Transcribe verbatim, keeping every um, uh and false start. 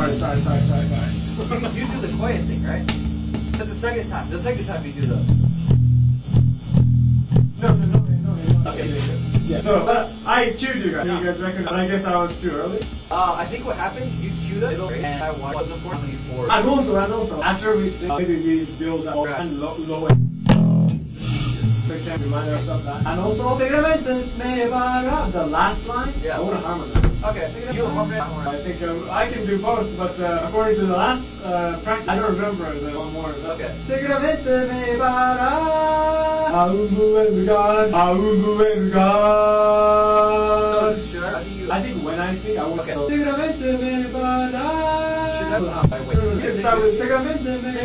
sorry, sorry, sorry, sorry, sorry. You do the quiet thing, right? But the second time, the second time you do the. No, no, no, no, no. Okay. Yeah. So uh, I cued you guys. You guys recognize? But I guess I was too early. Uh, I think what happened, you queued up, and I wasn't for me for. And also, and also, after we sing, maybe we build up and low, low. So can remind ourselves that. And also, the last line. Yeah. I want to harmonize. Okay, so you harmonize. I think uh, I can do both, but uh, according to the last uh, practice, I don't remember the one more. Okay. Seguramente me para aumbu el lugar, aumbu el lugar. So should I? How do you? I think when I sing, I will. Okay. Seguramente me para. Should I? You can start with seguramente me.